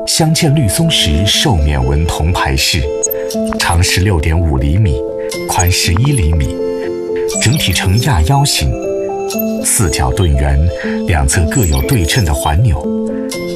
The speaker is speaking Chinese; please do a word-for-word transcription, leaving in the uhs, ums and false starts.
镶嵌绿松石兽面纹铜牌饰，长十六点五厘米，宽十一厘米，整体呈亚腰形，四角盾圆，两侧各有对称的环钮，